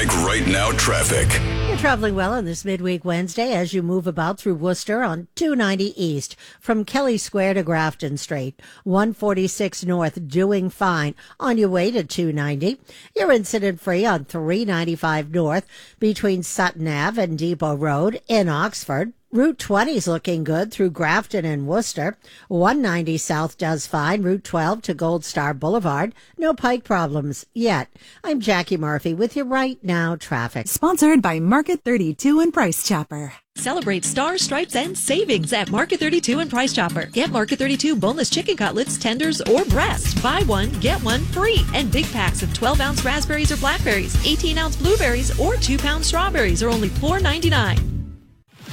Right Now traffic. You're traveling well on this midweek Wednesday as you move about through Worcester on 290 East from Kelly Square to Grafton Street. 146 North doing fine on your way to 290. You're incident free on 395 North between Sutton Ave and Depot Road in Oxford. Route 20 is looking good through Grafton and Worcester. 190 South does fine. Route 12 to Gold Star Boulevard. No Pike problems yet. I'm Jackie Murphy with your Right Now traffic. Sponsored by Market 32 and Price Chopper. Celebrate stars, stripes, and savings at Market 32 and Price Chopper. Get Market 32 boneless chicken cutlets, tenders, or breasts. Buy one, get one free. And big packs of 12-ounce raspberries or blackberries, 18-ounce blueberries, or 2-pound strawberries are only $4.99.